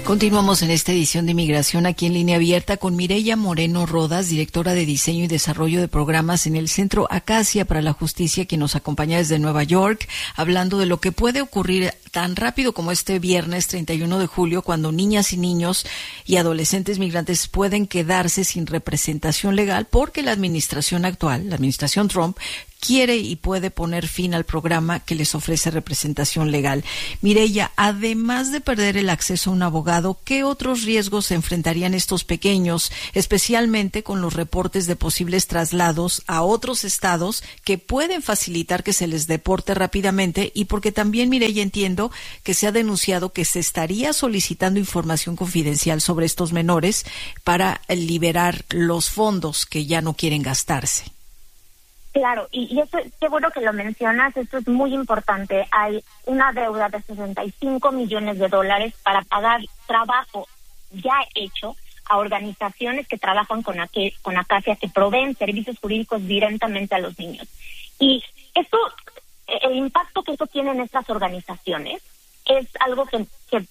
Continuamos en esta edición de Inmigración aquí en Línea Abierta con Mireya Moreno Rodas, directora de Diseño y Desarrollo de Programas en el Centro Acacia para la Justicia, quien nos acompaña desde Nueva York, hablando de lo que puede ocurrir tan rápido como este viernes 31 de julio, cuando niñas y niños y adolescentes migrantes pueden quedarse sin representación legal porque la administración actual, la administración Trump, quiere y puede poner fin al programa que les ofrece representación legal. Mireya, además de perder el acceso a un abogado, ¿qué otros riesgos se enfrentarían estos pequeños, especialmente con los reportes de posibles traslados a otros estados que pueden facilitar que se les deporte rápidamente? Y porque también, Mireya, entiendo que se ha denunciado que se estaría solicitando información confidencial sobre estos menores para liberar los fondos que ya no quieren gastarse. Claro, y eso, qué bueno que lo mencionas, esto es muy importante. Hay una deuda de $65 millones para pagar trabajo ya hecho a organizaciones que trabajan con Acacia, que proveen servicios jurídicos directamente a los niños. Y esto, el impacto que esto tiene en estas organizaciones es algo que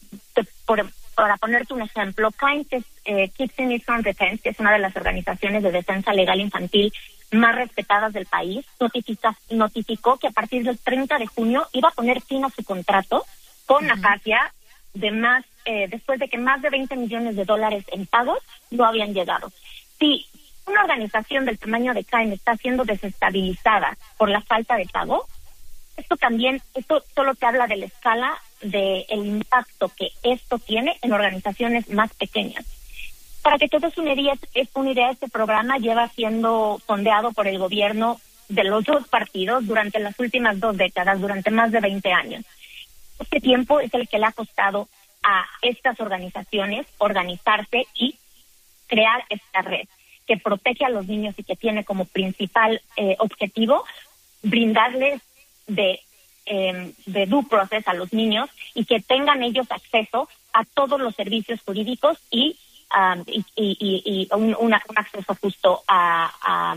para ponerte un ejemplo, Kids in Need from Defense, que es una de las organizaciones de defensa legal infantil más respetadas del país, notificó que a partir del 30 de junio iba a poner fin a su contrato con Acacia después de que más de $20 millones en pagos no habían llegado. Si una organización del tamaño de CAIN está siendo desestabilizada por la falta de pago, esto solo te habla de la escala del impacto que esto tiene en organizaciones más pequeñas. Para que te des una idea, este programa lleva siendo fondeado por el gobierno de los dos partidos durante las últimas 2 décadas, durante más de 20 años. Este tiempo es el que le ha costado a estas organizaciones organizarse y crear esta red que protege a los niños y que tiene como principal objetivo brindarles de due process a los niños y que tengan ellos acceso a todos los servicios jurídicos y un acceso justo a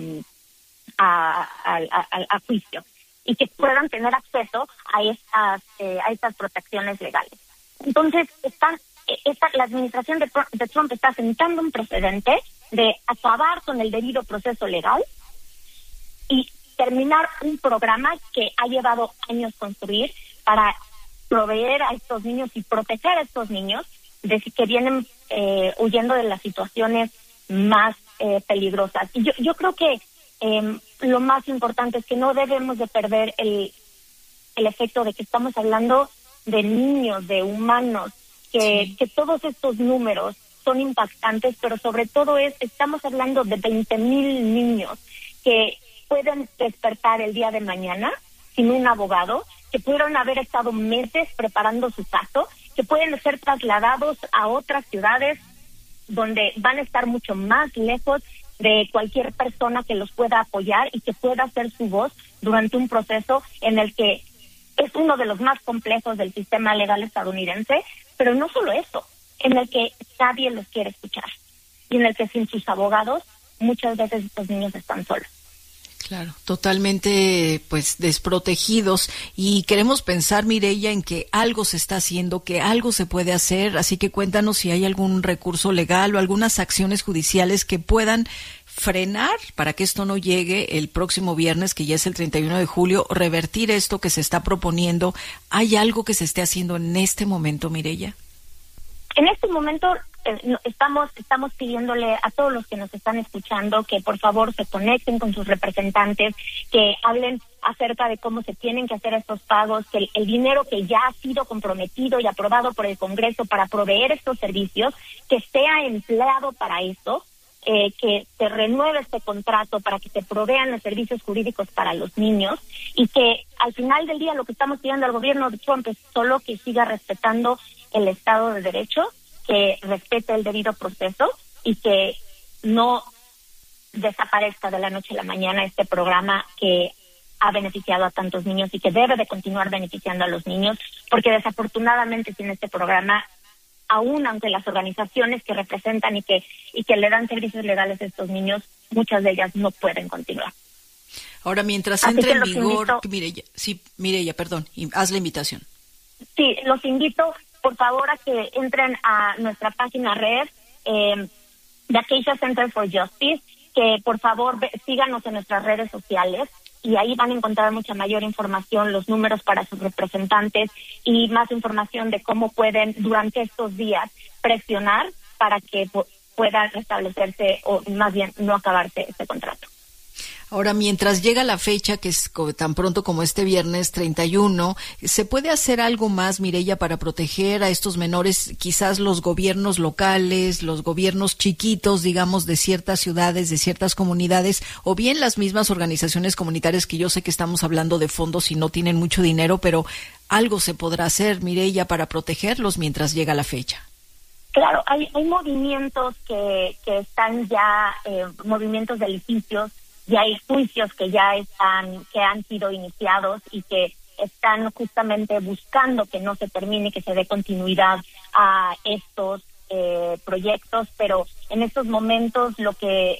juicio, y que puedan tener acceso a estas protecciones legales. Entonces, la administración de Trump está sentando un precedente de acabar con el debido proceso legal y terminar un programa que ha llevado años construir para proveer a estos niños y proteger a estos niños de que vienen huyendo de las situaciones más peligrosas. Y yo creo que lo más importante es que no debemos de perder el efecto de que estamos hablando de niños, de humanos, que todos estos números son impactantes, pero sobre todo estamos hablando de 20,000 niños que pueden despertar el día de mañana sin un abogado, que pudieron haber estado meses preparando su caso, que pueden ser trasladados a otras ciudades donde van a estar mucho más lejos de cualquier persona que los pueda apoyar y que pueda hacer su voz durante un proceso en el que es uno de los más complejos del sistema legal estadounidense, pero no solo eso, en el que nadie los quiere escuchar y en el que sin sus abogados muchas veces estos niños están solos. Claro, totalmente desprotegidos, y queremos pensar, Mireya, en que algo se está haciendo, que algo se puede hacer, así que cuéntanos si hay algún recurso legal o algunas acciones judiciales que puedan frenar para que esto no llegue el próximo viernes, que ya es el 31 de julio, revertir esto que se está proponiendo. ¿Hay algo que se esté haciendo en este momento, Mireya? En este momento estamos pidiéndole a todos los que nos están escuchando que por favor se conecten con sus representantes, que hablen acerca de cómo se tienen que hacer estos pagos, que el dinero que ya ha sido comprometido y aprobado por el Congreso para proveer estos servicios, que sea empleado para eso, que se renueve este contrato para que se provean los servicios jurídicos para los niños, y que al final del día lo que estamos pidiendo al gobierno de Trump es solo que siga respetando el Estado de Derecho, que respete el debido proceso y que no desaparezca de la noche a la mañana este programa que ha beneficiado a tantos niños y que debe de continuar beneficiando a los niños, porque desafortunadamente sin este programa, aún aunque las organizaciones que representan y que le dan servicios legales a estos niños, muchas de ellas no pueden continuar. Ahora, mientras entre en vigor, Mireya, perdón, haz la invitación. Sí, los invito por favor a que entren a nuestra página red de Acacia Center for Justice, que por favor síganos en nuestras redes sociales y ahí van a encontrar mucha mayor información, los números para sus representantes y más información de cómo pueden durante estos días presionar para que pueda restablecerse o más bien no acabarse este contrato. Ahora, mientras llega la fecha, que es tan pronto como este viernes 31, ¿se puede hacer algo más, Mireya, para proteger a estos menores? Quizás los gobiernos locales, los gobiernos chiquitos, digamos, de ciertas ciudades, de ciertas comunidades, o bien las mismas organizaciones comunitarias, que yo sé que estamos hablando de fondos y no tienen mucho dinero, pero algo se podrá hacer, Mireya, para protegerlos mientras llega la fecha. Claro, hay movimientos que están ya, movimientos de litigios, y hay juicios que han sido iniciados y que están justamente buscando que no se termine, que se dé continuidad a estos proyectos, pero en estos momentos lo que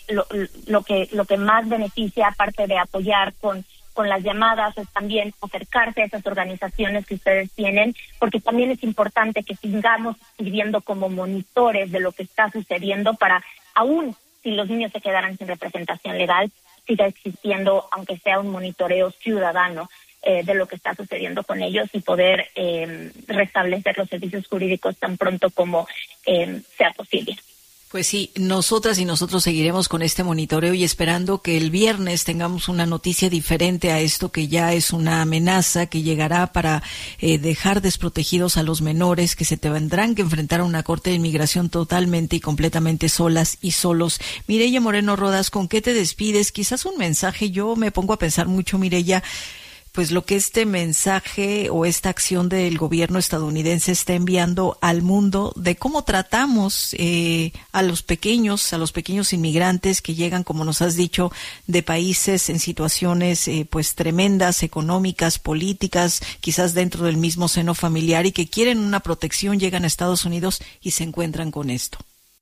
más beneficia, aparte de apoyar con las llamadas, es también acercarse a esas organizaciones que ustedes tienen, porque también es importante que sigamos sirviendo como monitores de lo que está sucediendo para, aún si los niños se quedaran sin representación legal, siga existiendo, aunque sea un monitoreo ciudadano de lo que está sucediendo con ellos y poder restablecer los servicios jurídicos tan pronto como sea posible. Pues sí, nosotras y nosotros seguiremos con este monitoreo y esperando que el viernes tengamos una noticia diferente a esto, que ya es una amenaza que llegará para dejar desprotegidos a los menores que se tendrán que enfrentar a una corte de inmigración totalmente y completamente solas y solos. Mireya Moreno Rodas, ¿con qué te despides? Quizás un mensaje. Yo me pongo a pensar mucho, Mireya, pues lo que este mensaje o esta acción del gobierno estadounidense está enviando al mundo de cómo tratamos a los pequeños inmigrantes que llegan, como nos has dicho, de países en situaciones pues tremendas, económicas, políticas, quizás dentro del mismo seno familiar y que quieren una protección, llegan a Estados Unidos y se encuentran con esto.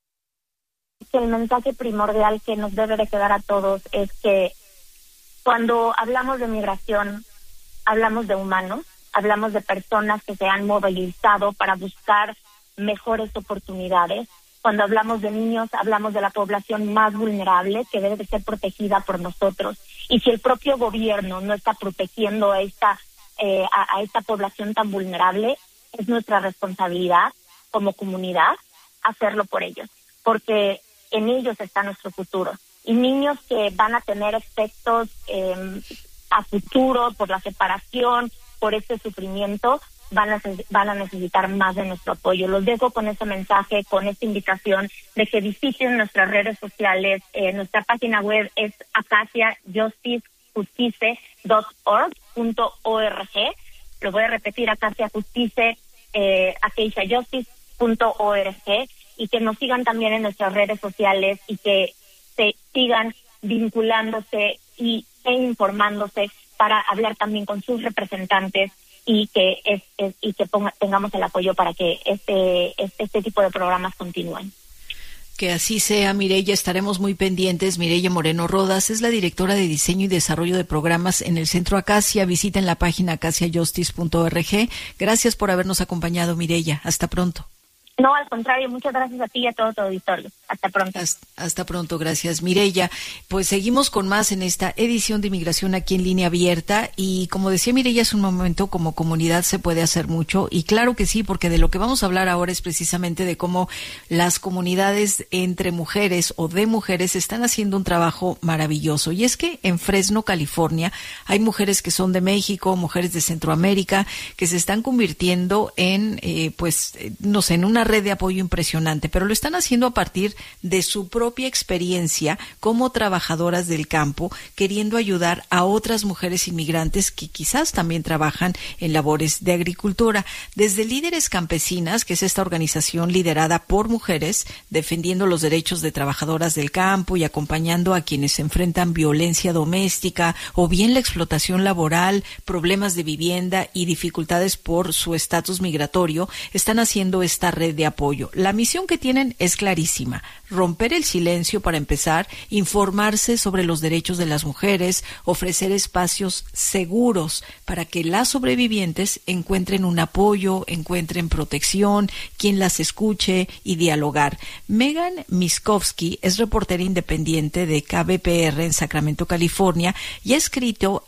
El mensaje primordial que nos debe de quedar a todos es que cuando hablamos de migración, hablamos de humanos, hablamos de personas que se han movilizado para buscar mejores oportunidades. Cuando hablamos de niños, hablamos de la población más vulnerable que debe de ser protegida por nosotros. Y si el propio gobierno no está protegiendo a esta población tan vulnerable, es nuestra responsabilidad como comunidad hacerlo por ellos, porque en ellos está nuestro futuro. Y niños que van a tener efectos a futuro por la separación, por este sufrimiento, van a necesitar más de nuestro apoyo. Los dejo con ese mensaje, con esta invitación de que visiten nuestras redes sociales. Nuestra página web es acaciajustice.org. Lo voy a repetir, acaciajustice.org, y que nos sigan también en nuestras redes sociales y que se sigan vinculándose e informándose para hablar también con sus representantes y que tengamos el apoyo para que este tipo de programas continúen. Que así sea, Mireya, estaremos muy pendientes. Mireya Moreno Rodas es la directora de diseño y desarrollo de programas en el Centro Acacia. Visiten la página acaciajustice.org. Gracias por habernos acompañado, Mireya. Hasta pronto. No, al contrario, muchas gracias a ti y a todo tu auditorio. Hasta pronto. Hasta pronto, gracias, Mireya. Pues seguimos con más en esta edición de Inmigración aquí en Línea Abierta y como decía Mireya hace un momento, como comunidad se puede hacer mucho y claro que sí, porque de lo que vamos a hablar ahora es precisamente de cómo las comunidades entre mujeres o de mujeres están haciendo un trabajo maravilloso. Y es que en Fresno, California, hay mujeres que son de México, mujeres de Centroamérica, que se están convirtiendo en, en una red de apoyo impresionante, pero lo están haciendo a partir de su propia experiencia como trabajadoras del campo, queriendo ayudar a otras mujeres inmigrantes que quizás también trabajan en labores de agricultura. Desde Líderes Campesinas, que es esta organización liderada por mujeres, defendiendo los derechos de trabajadoras del campo y acompañando a quienes enfrentan violencia doméstica o bien la explotación laboral, problemas de vivienda y dificultades por su estatus migratorio, están haciendo esta red red de apoyo. La misión que tienen es clarísima: romper el silencio para empezar, informarse sobre los derechos de las mujeres, ofrecer espacios seguros para que las sobrevivientes encuentren un apoyo, encuentren protección, quien las escuche y dialogar. Megan Miskovsky es reportera independiente de KBPR en Sacramento, California, y ha escrito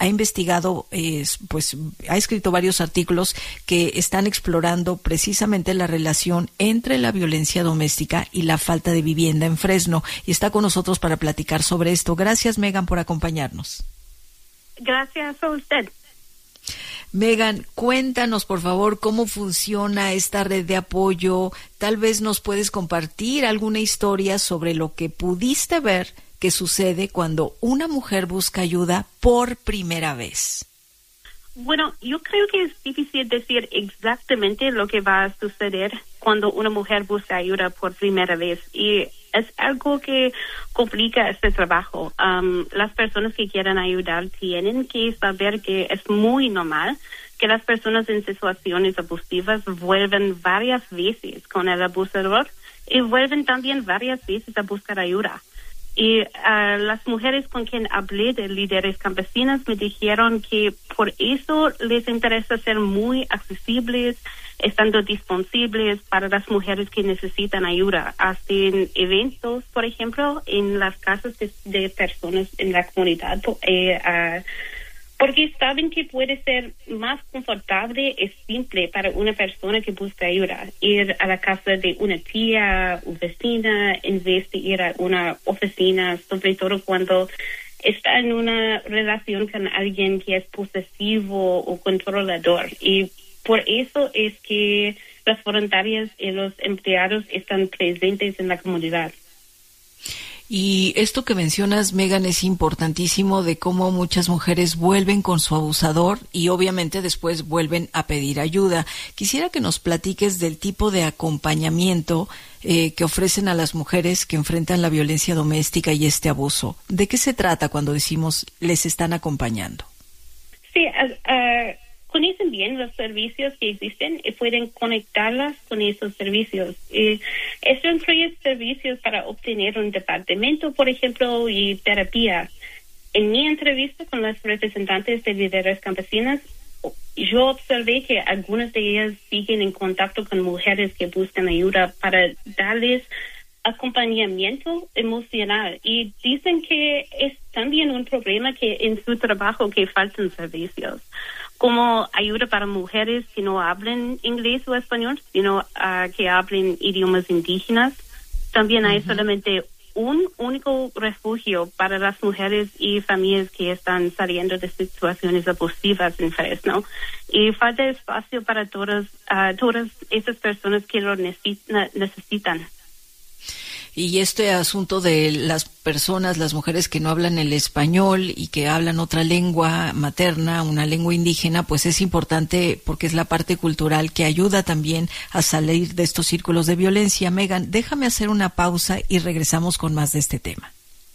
varios artículos que están explorando precisamente la relación entre la violencia doméstica y la falta de vivienda en Fresno, y está con nosotros para platicar sobre esto. Gracias, Megan, por acompañarnos. Gracias a usted. Megan, cuéntanos, por favor, cómo funciona esta red de apoyo. Tal vez nos puedes compartir alguna historia sobre lo que pudiste ver que sucede cuando una mujer busca ayuda por primera vez. Bueno, yo creo que es difícil decir exactamente lo que va a suceder cuando una mujer busca ayuda por primera vez, y es algo que complica este trabajo. Las personas que quieran ayudar tienen que saber que es muy normal que las personas en situaciones abusivas vuelven varias veces con el abusador y vuelven también varias veces a buscar ayuda. Y las mujeres con quien hablé de líderes campesinas me dijeron que por eso les interesa ser muy accesibles, estando disponibles para las mujeres que necesitan ayuda. Hacen eventos, por ejemplo, en las casas de personas en la comunidad, porque saben que puede ser más confortable y simple para una persona que busca ayuda ir a la casa de una tía o vecina en vez de ir a una oficina, sobre todo cuando está en una relación con alguien que es posesivo o controlador. Y por eso es que las voluntarias y los empleados están presentes en la comunidad. Y esto que mencionas, Megan, es importantísimo, de cómo muchas mujeres vuelven con su abusador y obviamente después vuelven a pedir ayuda. Quisiera que nos platiques del tipo de acompañamiento que ofrecen a las mujeres que enfrentan la violencia doméstica y este abuso. ¿De qué se trata cuando decimos les están acompañando? Sí, conocen bien los servicios que existen y pueden conectarlas con esos servicios. Esto incluye servicios para obtener un departamento, por ejemplo, y terapia. En mi entrevista con las representantes de líderes campesinas, yo observé que algunas de ellas siguen en contacto con mujeres que buscan ayuda para darles acompañamiento emocional, y dicen que es también un problema que en su trabajo que faltan servicios como ayuda para mujeres que no hablen inglés o español, sino que hablen idiomas indígenas. También hay solamente un único refugio para las mujeres y familias que están saliendo de situaciones abusivas en Fresno, y falta espacio para todas esas personas que lo necesitan. Y este asunto de las personas, las mujeres que no hablan el español y que hablan otra lengua materna, una lengua indígena, pues es importante porque es la parte cultural que ayuda también a salir de estos círculos de violencia. Megan, déjame hacer una pausa y regresamos con más de este tema.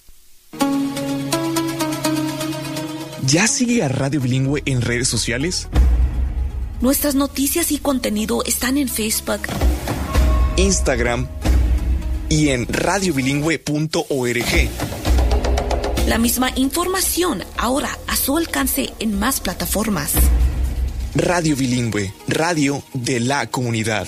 ¿Ya sigue a Radio Bilingüe en redes sociales? Nuestras noticias y contenido están en Facebook, Instagram y en radiobilingüe.org. La misma información ahora a su alcance en más plataformas. Radio Bilingüe, radio de la comunidad.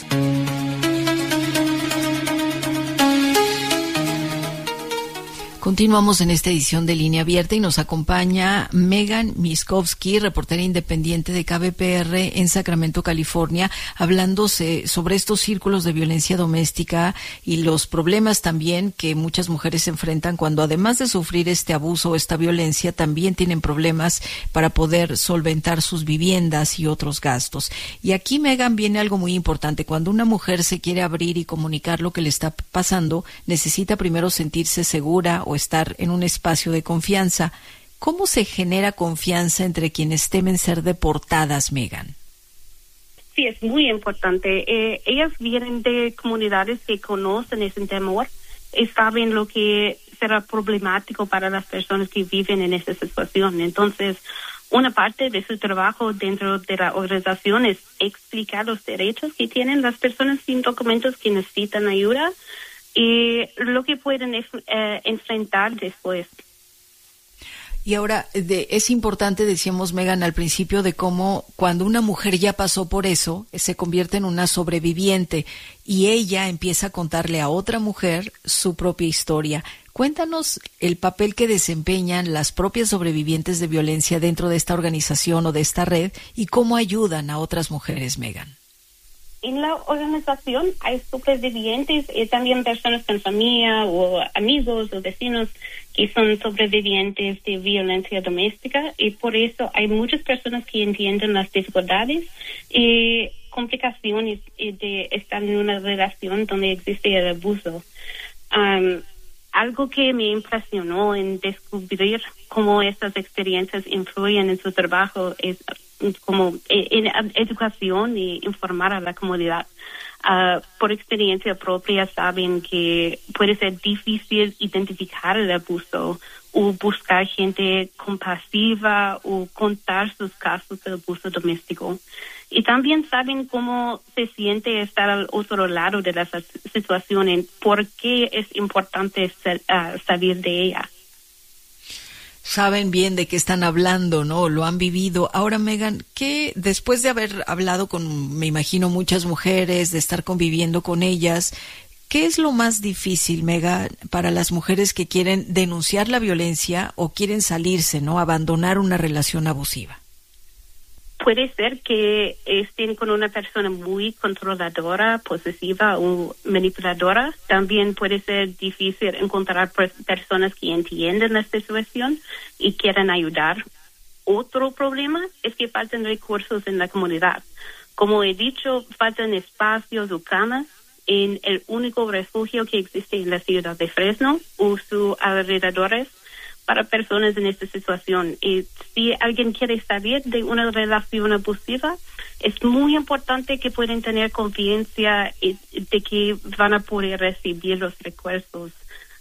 Continuamos en esta edición de Línea Abierta y nos acompaña Megan Miskovsky, reportera independiente de KBPR en Sacramento, California, hablándose sobre estos círculos de violencia doméstica y los problemas también que muchas mujeres enfrentan cuando, además de sufrir este abuso o esta violencia, también tienen problemas para poder solventar sus viviendas y otros gastos. Y aquí, Megan, viene algo muy importante. Cuando una mujer se quiere abrir y comunicar lo que le está pasando, necesita primero sentirse segura o estar en un espacio de confianza. ¿Cómo se genera confianza entre quienes temen ser deportadas, Megan? Sí, es muy importante. Ellas vienen de comunidades que conocen ese temor y saben lo que será problemático para las personas que viven en esa situación. Entonces, una parte de su trabajo dentro de la organización es explicar los derechos que tienen las personas sin documentos que necesitan ayuda y lo que pueden enfrentar después. Y ahora, es importante, decíamos, Megan, al principio, de cómo cuando una mujer ya pasó por eso, se convierte en una sobreviviente y ella empieza a contarle a otra mujer su propia historia. Cuéntanos el papel que desempeñan las propias sobrevivientes de violencia dentro de esta organización o de esta red y cómo ayudan a otras mujeres, Megan. En la organización hay sobrevivientes y también personas con familia o amigos o vecinos que son sobrevivientes de violencia doméstica y por eso hay muchas personas que entienden las dificultades y complicaciones de estar en una relación donde existe el abuso. Algo que me impresionó en descubrir cómo estas experiencias influyen en su trabajo es como en educación y informar a la comunidad. Por experiencia propia saben que puede ser difícil identificar el abuso o buscar gente compasiva o contar sus casos de abuso doméstico. Y también saben cómo se siente estar al otro lado de la situación y por qué es importante salir de ella. Saben bien de qué están hablando, ¿no? Lo han vivido. Ahora, Megan, ¿qué, después de haber hablado con, me imagino, muchas mujeres, de estar conviviendo con ellas, qué es lo más difícil, Megan, para las mujeres que quieren denunciar la violencia o quieren salirse, ¿no? Abandonar una relación abusiva? Puede ser que estén con una persona muy controladora, posesiva o manipuladora. También puede ser difícil encontrar personas que entienden la situación y quieran ayudar. Otro problema es que faltan recursos en la comunidad. Como he dicho, faltan espacios o camas en el único refugio que existe en la ciudad de Fresno o sus alrededores para personas en esta situación. Y si alguien quiere salir de una relación abusiva, es muy importante que puedan tener confianza de que van a poder recibir los recursos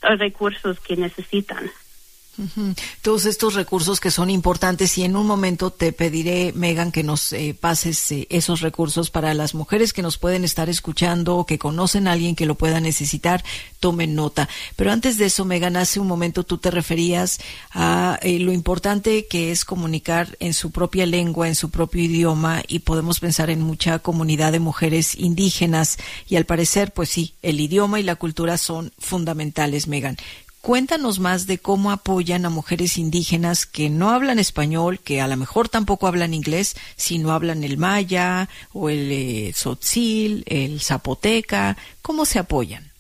que necesitan. Uh-huh. Todos estos recursos que son importantes, y en un momento te pediré, Megan, que nos pases esos recursos para las mujeres que nos pueden estar escuchando o que conocen a alguien que lo pueda necesitar, tomen nota. Pero antes de eso, Megan, hace un momento tú te referías a lo importante que es comunicar en su propia lengua, en su propio idioma, y podemos pensar en mucha comunidad de mujeres indígenas, y al parecer, pues sí, el idioma y la cultura son fundamentales, Megan. Cuéntanos más de cómo apoyan a mujeres indígenas que no hablan español, que a lo mejor tampoco hablan inglés, sino hablan el maya o el tzotzil, el zapoteca. ¿Cómo se apoyan?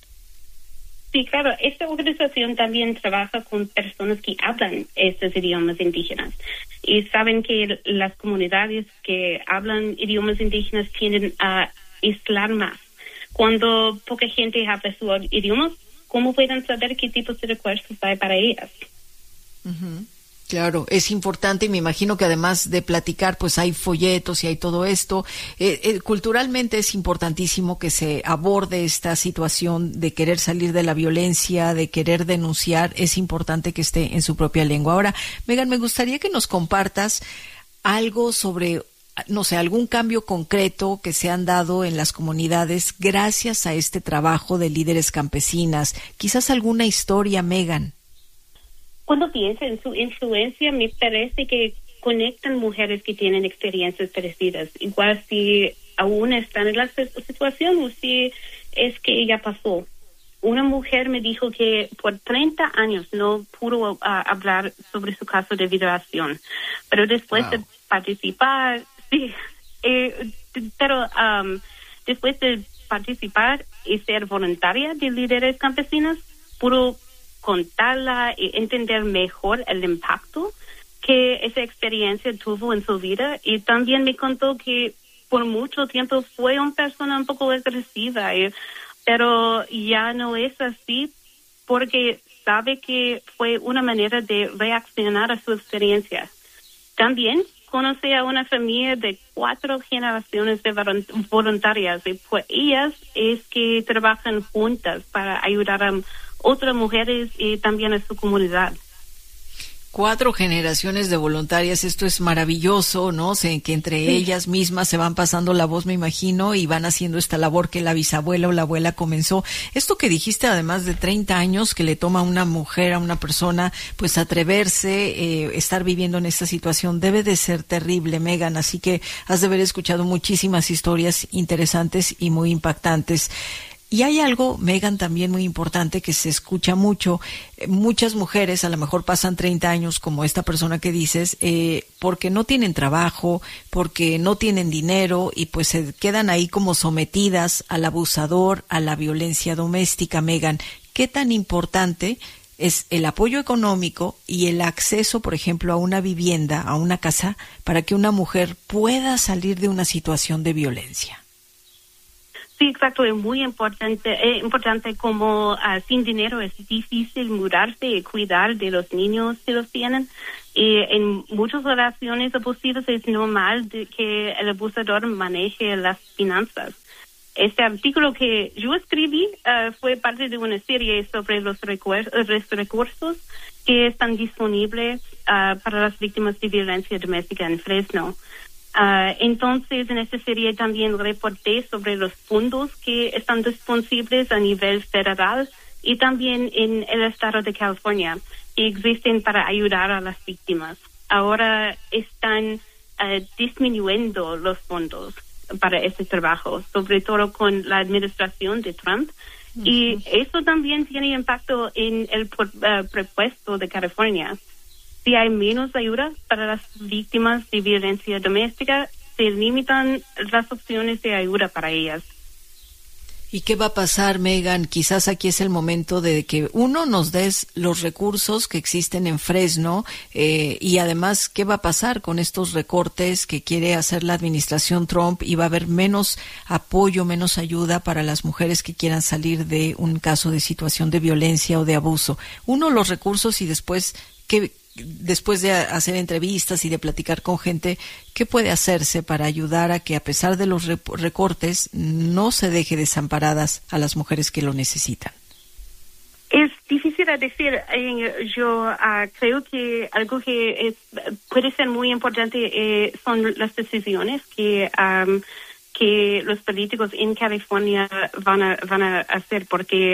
Sí, claro. Esta organización también trabaja con personas que hablan estos idiomas indígenas. Y saben que las comunidades que hablan idiomas indígenas tienden a aislar más. Cuando poca gente habla su idioma, ¿cómo pueden saber qué tipos de recursos hay para ellas? Uh-huh. Claro, es importante, y me imagino que además de platicar, pues hay folletos y hay todo esto. Culturalmente es importantísimo que se aborde esta situación de querer salir de la violencia, de querer denunciar. Es importante que esté en su propia lengua. Ahora, Megan, me gustaría que nos compartas algo sobre, no sé, algún cambio concreto que se han dado en las comunidades gracias a este trabajo de líderes campesinas. Quizás alguna historia, Megan. Cuando pienso en su influencia, me parece que conectan mujeres que tienen experiencias parecidas. Igual si aún están en la situación o si es que ya pasó. Una mujer me dijo que por 30 años no pudo hablar sobre su caso de violación, pero después de participar, sí, pero después de participar y ser voluntaria de líderes campesinos, pudo contarla y entender mejor el impacto que esa experiencia tuvo en su vida. Y también me contó que por mucho tiempo fue una persona un poco agresiva, pero ya no es así porque sabe que fue una manera de reaccionar a su experiencia. También conoce a una familia de 4 generaciones de voluntarias, y pues ellas es que trabajan juntas para ayudar a otras mujeres y también a su comunidad. 4 generaciones de voluntarias, esto es maravilloso, ¿no? Que entre ellas mismas se van pasando la voz, me imagino, y van haciendo esta labor que la bisabuela o la abuela comenzó. Esto que dijiste, además de 30 años que le toma a una mujer, a una persona, pues atreverse, estar viviendo en esta situación, debe de ser terrible, Megan, así que has de haber escuchado muchísimas historias interesantes y muy impactantes. Y hay algo, Megan, también muy importante que se escucha mucho. Muchas mujeres a lo mejor pasan 30 años, como esta persona que dices, porque no tienen trabajo, porque no tienen dinero y pues se quedan ahí como sometidas al abusador, a la violencia doméstica. Megan, ¿qué tan importante es el apoyo económico y el acceso, por ejemplo, a una vivienda, a una casa, para que una mujer pueda salir de una situación de violencia? Sí, exacto, es muy importante como sin dinero es difícil mudarse y cuidar de los niños si los tienen. Y en muchas relaciones abusivas es normal que el abusador maneje las finanzas. Este artículo que yo escribí fue parte de una serie sobre los recursos que están disponibles para las víctimas de violencia doméstica en Fresno. Entonces, en esta serie también reporté sobre los fondos que están disponibles a nivel federal y también en el estado de California, que existen para ayudar a las víctimas. Ahora están disminuyendo los fondos para este trabajo, sobre todo con la administración de Trump. Uh-huh. Y eso también tiene impacto en el presupuesto de California. Si hay menos ayuda para las víctimas de violencia doméstica, se limitan las opciones de ayuda para ellas. ¿Y qué va a pasar, Megan? Quizás aquí es el momento de que uno nos des los recursos que existen en Fresno y además, ¿qué va a pasar con estos recortes que quiere hacer la administración Trump? Y va a haber menos apoyo, menos ayuda para las mujeres que quieran salir de un caso de situación de violencia o de abuso. Uno, los recursos y después, después de hacer entrevistas y de platicar con gente, ¿qué puede hacerse para ayudar a que, a pesar de los recortes, no se deje desamparadas a las mujeres que lo necesitan? Es difícil de decir. Yo creo que algo que puede ser muy importante son las decisiones que los políticos en California van a hacer, porque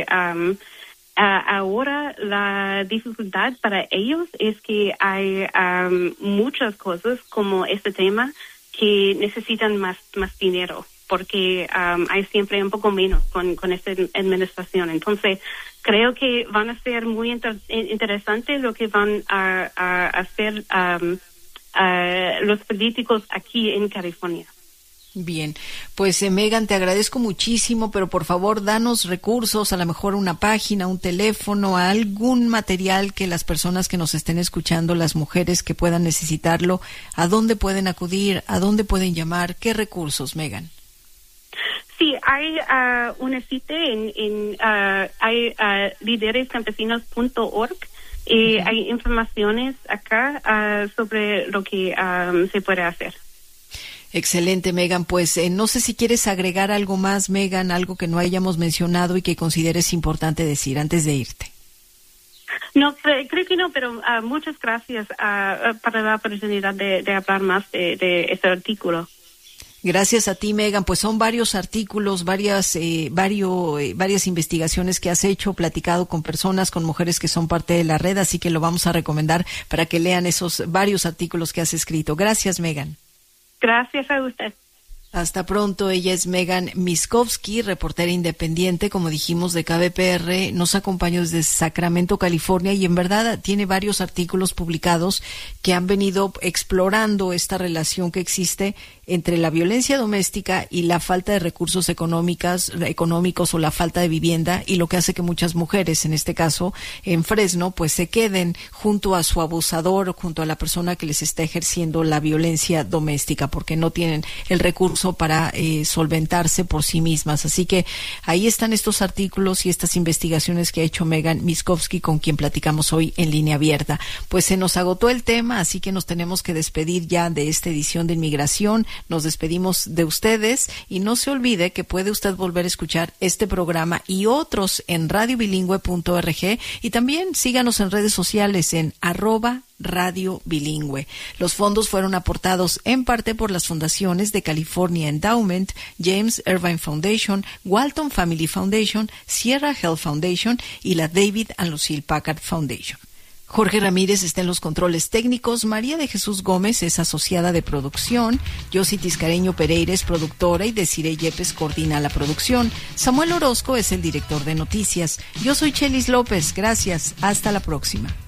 ahora la dificultad para ellos es que hay muchas cosas como este tema que necesitan más dinero, porque hay siempre un poco menos con esta administración. Entonces, creo que van a ser muy interesante lo que van a hacer los políticos aquí en California. Bien, pues Megan, te agradezco muchísimo, pero por favor danos recursos, a lo mejor una página, un teléfono, algún material que las personas que nos estén escuchando, las mujeres que puedan necesitarlo, ¿a dónde pueden acudir? ¿A dónde pueden llamar? ¿Qué recursos, Megan? Sí, hay una cita hay liderescampesinos.org y hay informaciones acá sobre lo que se puede hacer. Excelente, Megan. Pues no sé si quieres agregar algo más, Megan, algo que no hayamos mencionado y que consideres importante decir antes de irte. No, creo que no, pero muchas gracias para la oportunidad de hablar más de este artículo. Gracias a ti, Megan. Pues son varios artículos, varias investigaciones que has hecho, platicado con personas, con mujeres que son parte de la red, así que lo vamos a recomendar para que lean esos varios artículos que has escrito. Gracias, Megan. Gracias a usted. Hasta pronto. Ella es Megan Miskovsky, reportera independiente, como dijimos, de KBPR. Nos acompañó desde Sacramento, California, y en verdad tiene varios artículos publicados que han venido explorando esta relación que existe entre la violencia doméstica y la falta de recursos económicos o la falta de vivienda, y lo que hace que muchas mujeres, en este caso en Fresno, pues se queden junto a su abusador o junto a la persona que les está ejerciendo la violencia doméstica, porque no tienen el recurso para solventarse por sí mismas. Así que ahí están estos artículos y estas investigaciones que ha hecho Megan Miskovsky, con quien platicamos hoy en Línea Abierta. Pues se nos agotó el tema, así que nos tenemos que despedir ya de esta edición de Inmigración. nos despedimos de ustedes y no se olvide que puede usted volver a escuchar este programa y otros en radiobilingüe.org y también síganos en redes sociales en @Radio Bilingüe. Los fondos fueron aportados en parte por las fundaciones de California Endowment, James Irvine Foundation, Walton Family Foundation, Sierra Health Foundation y la David and Lucille Packard Foundation. Jorge Ramírez está en los controles técnicos, María de Jesús Gómez es asociada de producción, Yossi Tiscareño Pereira es productora y Desiree Yepes coordina la producción. Samuel Orozco es el director de noticias. Yo soy Chelis López, gracias, hasta la próxima.